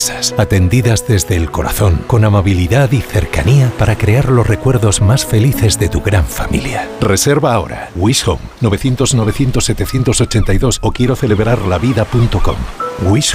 Atendidas desde el corazón, con amabilidad y cercanía para crear los recuerdos más felices de tu gran familia. Reserva ahora. Wish Home, 900 900 782 o quiero celebrarlavida.com. Wish